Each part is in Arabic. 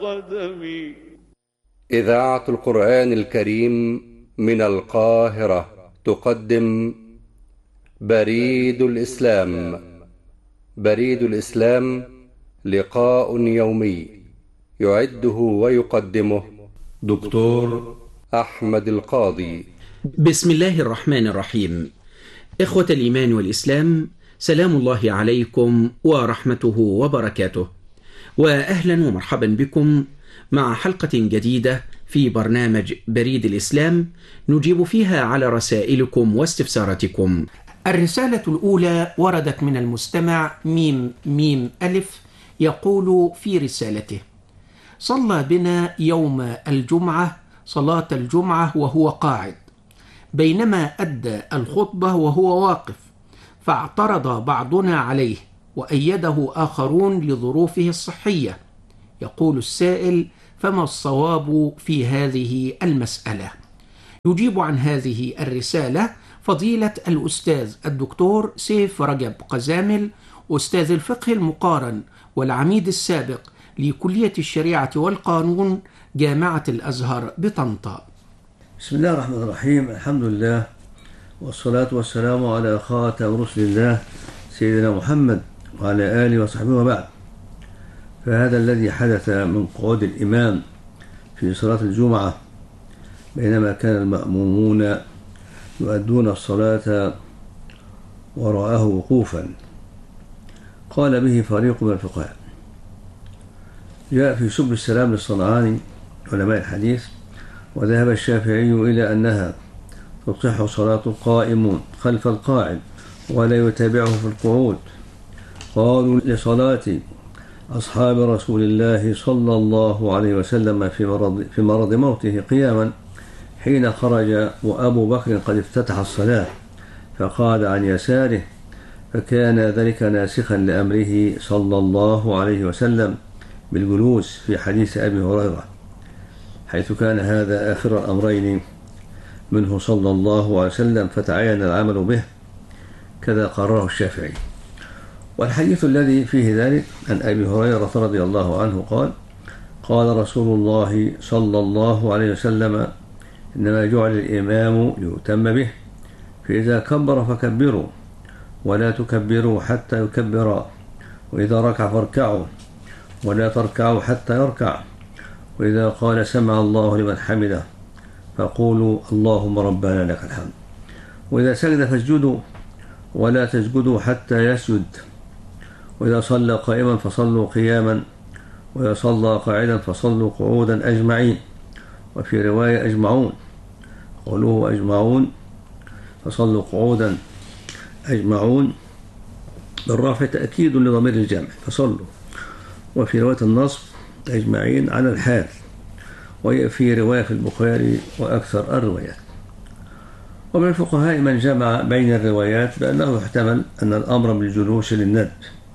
قدمي. إذاعة القرآن الكريم من القاهرة تقدم بريد الإسلام. بريد الإسلام لقاء يومي يعده ويقدمه دكتور أحمد القاضي. بسم الله الرحمن الرحيم. إخوة الإيمان والإسلام، سلام الله عليكم ورحمته وبركاته، وأهلا ومرحبا بكم مع حلقة جديدة في برنامج بريد الإسلام نجيب فيها على رسائلكم واستفساراتكم. الرسالة الأولى وردت من المستمع ميم ألف، يقول في رسالته: صلى بنا يوم الجمعة صلاة الجمعة وهو قاعد، بينما أدى الخطبة وهو واقف، فاعترض بعضنا عليه وأيده آخرون لظروفه الصحية. يقول السائل: فما الصواب في هذه المسألة؟ يجيب عن هذه الرسالة فضيلة الأستاذ الدكتور سيف رجب قزامل، أستاذ الفقه المقارن والعميد السابق لكلية الشريعة والقانون جامعة الأزهر بطنطا. بسم الله الرحمن الرحيم. الحمد لله والصلاة والسلام على خاتم رسل الله سيدنا محمد وعلى آله وصحبه وبعد. فهذا الذي حدث من قعود الإمام في صلاة الجمعة بينما كان المأمومون يؤدون الصلاة وراءه وقوفا، قال به فريق من الفقهاء. جاء في سبل السلام للصنعاني علماء الحديث: وذهب الشافعي إلى أنها تصح صلاة القائم خلف القاعد ولا يتابعه في القعود. قالوا: لصلاة أصحاب رسول الله صلى الله عليه وسلم في مرض موته قياما حين خرج وأبو بكر قد افتتح الصلاة فقعد عن يساره، فكان ذلك ناسخا لأمره صلى الله عليه وسلم بالجلوس في حديث أبي هريرة، حيث كان هذا آخر الأمرين منه صلى الله عليه وسلم فتعين العمل به، كذا قرره الشافعي. والحديث الذي فيه ذلك عن أبي هريرة رضي الله عنه قال: قال رسول الله صلى الله عليه وسلم: إنما جعل الإمام ليؤتم به، فإذا كبر فكبروا ولا تكبروا حتى يكبر، وإذا ركع فاركعوا ولا تركعوا حتى يركع، وإذا قال سمع الله لمن حمده فقولوا اللهم ربنا لك الحمد، وإذا سجد فاسجدوا ولا تسجدوا حتى يسجد، وإذا صلى قائما فصلوا قياما، وإذا صلى قاعدا فصلوا قعودا أجمعين، وفي رواية أجمعون، قولوه أجمعون فصلوا قعودا أجمعون بالرفع تأكيد لضمير الجمع فصلوا، وفي رواية النصب أجمعين على الحال، وهي في رواية في البخاري وأكثر الروايات. ومن الفقهاء من جمع بين الروايات بأنه يحتمل أن الأمر بالجلوس للندب،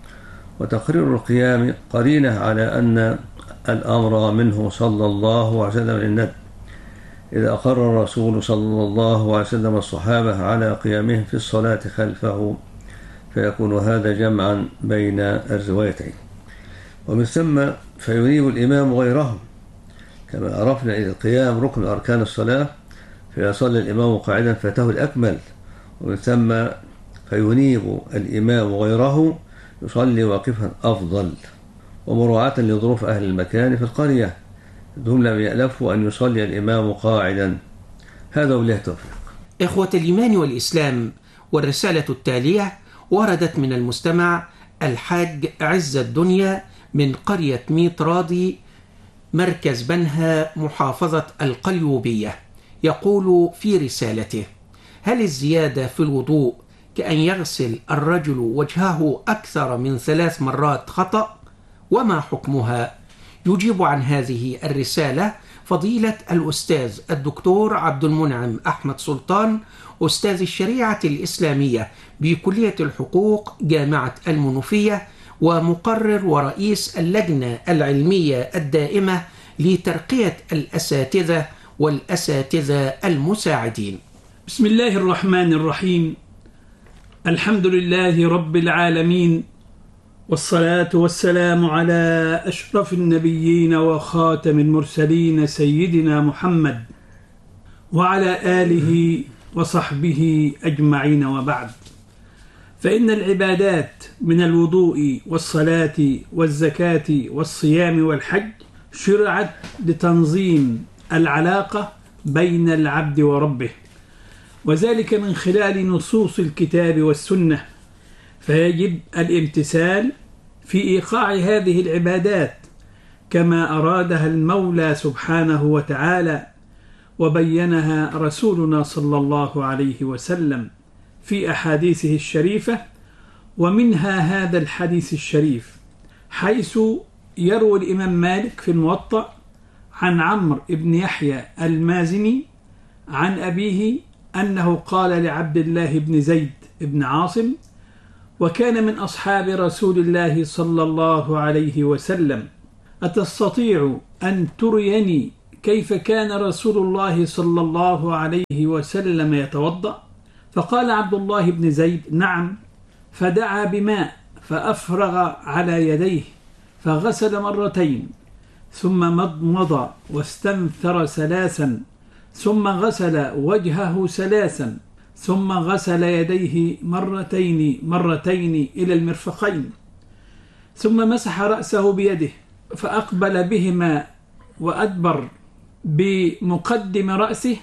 وتقرير القيام قرينة على أن الأمر منه صلى الله عليه وسلم للندب، إذا أقر الرسول صلى الله عليه وسلم الصحابة على قيامهم في الصلاة خلفه، فيكون هذا جمعا بين الروايتين. ومن ثم فينيب الإمام غيرهم، كما عرفنا إذا القيام ركن أركان الصلاة، فيصلي الإمام قاعدا فاته الأكمل. ومن ثم فينيب الإمام غيره يصلي واقفا أفضل، ومراعاة لظروف أهل المكان في القرية، هم لم يألفوا أن يصلي الإمام قاعدا. هذا وبالله التوفيق. إخوة الإيمان والإسلام، والرسالة التالية وردت من المستمع الحاج عز الدنيا من قرية ميت راضي مركز بنها محافظة القليوبية. يقول في رسالته: هل الزيادة في الوضوء كأن يغسل الرجل وجهه أكثر من 3 مرات خطأ؟ وما حكمها؟ يجيب عن هذه الرسالة فضيلة الأستاذ الدكتور عبد المنعم أحمد سلطان، أستاذ الشريعة الإسلامية بكلية الحقوق جامعة المنوفية، ومقرر ورئيس اللجنة العلمية الدائمة لترقية الأساتذة والأساتذة المساعدين. بسم الله الرحمن الرحيم. الحمد لله رب العالمين، والصلاة والسلام على أشرف النبيين وخاتم المرسلين سيدنا محمد وعلى آله وصحبه أجمعين، وبعد. فإن العبادات من الوضوء والصلاة والزكاة والصيام والحج شرعت لتنظيم العلاقة بين العبد وربه، وذلك من خلال نصوص الكتاب والسنة، فيجب الامتثال في إيقاع هذه العبادات كما أرادها المولى سبحانه وتعالى، وبينها رسولنا صلى الله عليه وسلم في أحاديثه الشريفة. ومنها هذا الحديث الشريف، حيث يروي الإمام مالك في الموطأ عن عمرو بن يحيى المازني عن أبيه أنه قال لعبد الله بن زيد بن عاصم، وكان من أصحاب رسول الله صلى الله عليه وسلم: أتستطيع أن تريني كيف كان رسول الله صلى الله عليه وسلم يتوضأ؟ فقال عبد الله بن زيد: نعم. فدعا بماء فأفرغ على يديه فغسل مرتين، ثم مضمض واستنثر ثلاثا، ثم غسل وجهه ثلاثا، ثم غسل يديه مرتين إلى المرفقين، ثم مسح رأسه بيده فأقبل بهما وأدبر بمقدم رأسه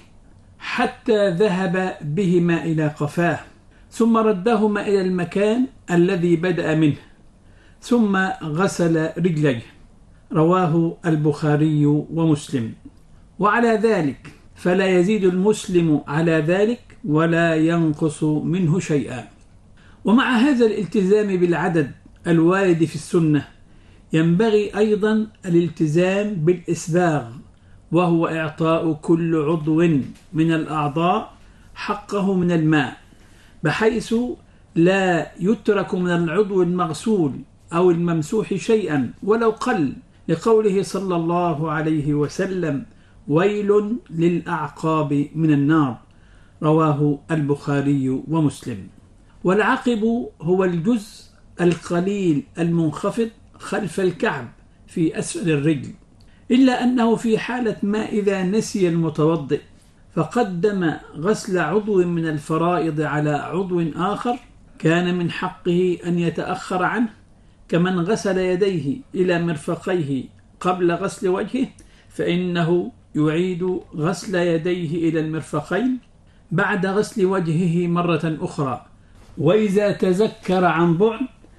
حتى ذهب بهما إلى قفاه، ثم ردهما إلى المكان الذي بدأ منه، ثم غسل رجليه. رواه البخاري ومسلم. وعلى ذلك فلا يزيد المسلم على ذلك ولا ينقص منه شيئا. ومع هذا الالتزام بالعدد الوارد في السنة، ينبغي أيضا الالتزام بالإسباغ، وهو إعطاء كل عضو من الأعضاء حقه من الماء، بحيث لا يترك من العضو المغسول أو الممسوح شيئا ولو قل، لقوله صلى الله عليه وسلم: ويل للأعقاب من النار. رواه البخاري ومسلم. والعقب هو الجزء القليل المنخفض خلف الكعب في أسفل الرجل، إلا أنه في حالة ما إذا نسي المتوضئ فقدم غسل عضو من الفرائض على عضو آخر، كان من حقه أن يتأخر عنه، كمن غسل يديه إلى مرفقيه قبل غسل وجهه، فإنه يعيد غسل يديه إلى المرفقين بعد غسل وجهه مرة أخرى. وإذا تذكر عن بعد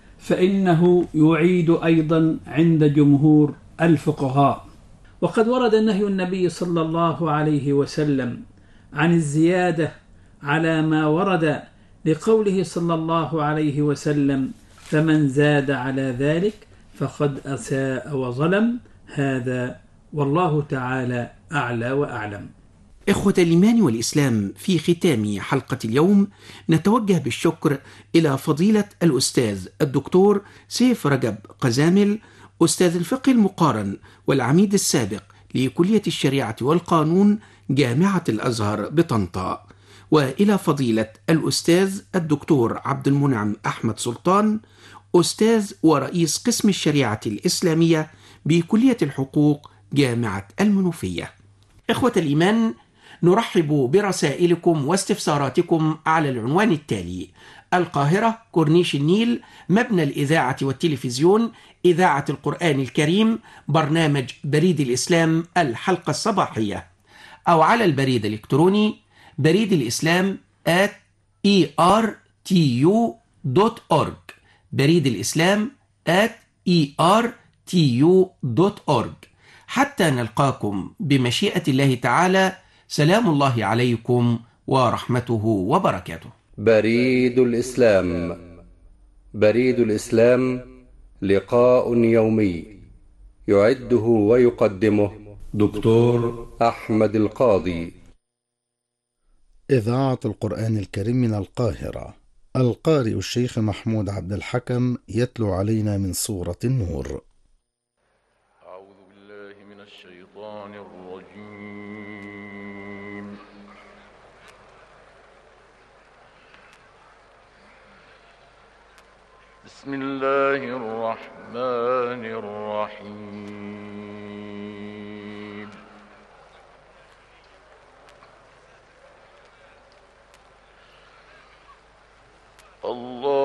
فإنه يعيد أيضا عند جمهور الفقهاء. وقد ورد نهي النبي صلى الله عليه وسلم عن الزيادة على ما ورد، لقوله صلى الله عليه وسلم: فمن زاد على ذلك فقد أساء وظلم. هذا والله تعالى أعلى وأعلم. إخوة الإيمان والإسلام، في ختام حلقة اليوم نتوجه بالشكر إلى فضيلة الأستاذ الدكتور سيف رجب قزامل، أستاذ الفقه المقارن والعميد السابق لكلية الشريعة والقانون جامعة الأزهر بطنطا، وإلى فضيلة الأستاذ الدكتور عبد المنعم أحمد سلطان، أستاذ ورئيس قسم الشريعة الإسلامية بكلية الحقوق جامعة المنوفية. إخوة الإيمان، نرحب برسائلكم واستفساراتكم على العنوان التالي: القاهرة، كورنيش النيل، مبنى الإذاعة والتلفزيون، إذاعة القرآن الكريم، برنامج بريد الإسلام الحلقة الصباحية، أو على البريد الإلكتروني بريد الإسلام @ertu.org، بريد الإسلام @ertu.org. حتى نلقاكم بمشيئة الله تعالى، سلام الله عليكم ورحمته وبركاته. بريد الإسلام. بريد الإسلام لقاء يومي يعده ويقدمه دكتور أحمد القاضي. إذاعة القرآن الكريم من القاهرة. القارئ الشيخ محمود عبد الحكم يتلو علينا من سورة النور. أعوذ بالله من الشيطان الرجيم. بسم بسم الله الرحمن الرحيم الله